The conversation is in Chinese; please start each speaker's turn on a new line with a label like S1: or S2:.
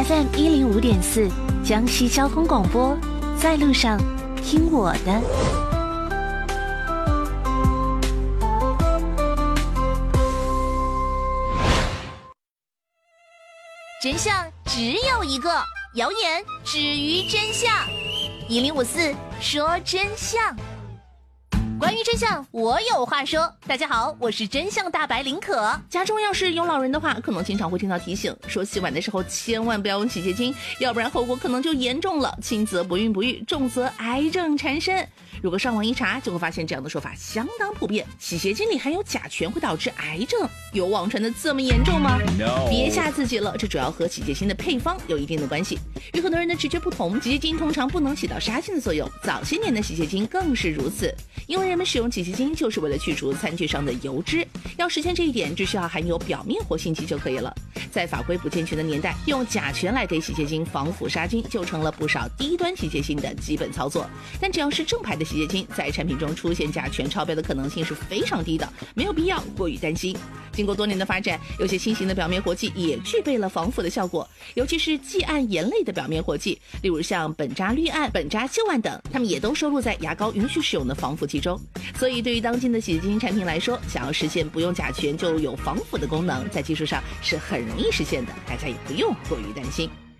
S1: FM 105.4江西交通广播，在路上听我的。
S2: 真相只有一个，谣言止于真相。1054说真相。关于真相，我有话说。大家好，我是真相大白林可。
S3: 家中要是有老人的话，可能经常会听到提醒，说洗碗的时候千万不要用洗洁精，要不然后果可能就严重了，轻则不孕不育，重则癌症缠身。如果上网一查，就会发现这样的说法相当普遍，洗洁精里含有甲醛会导致癌症，有网传的这么严重吗？
S4: No.
S3: 别吓自己了，这主要和洗洁精的配方有一定的关系。与很多人的直觉不同，洗洁精通常不能起到杀菌的作用，早些年的洗洁精更是如此。因为人们使用洗洁精就是为了去除餐具上的油脂，要实现这一点，只需要含有表面活性剂就可以了。在法规不健全的年代，用甲醛来给洗洁精防腐杀菌，就成了不少低端洗洁精的基本操作。但只要是正牌的洗洁精，在产品中出现甲醛超标的可能性是非常低的，没有必要过于担心。经过多年的发展，有些新型的表面活剂也具备了防腐的效果，尤其是季铵盐类的表面活剂，例如像苯扎氯铵、苯扎溴铵等，它们也都收录在牙膏允许使用的防腐剂中。所以对于当今的洗洁精产品来说，想要实现不用甲醛就有防腐的功能，在技术上是很容易实现的，大家也不用过于担心。